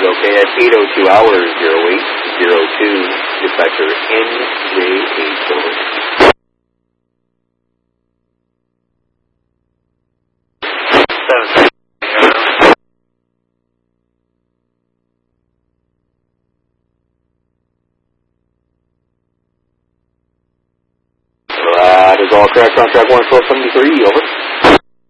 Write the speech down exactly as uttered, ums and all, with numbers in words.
okay at eight oh two hours, zero eight zero two, dispatcher N J eight, over. seven. That is all correct on track one twelve seventy-three, over.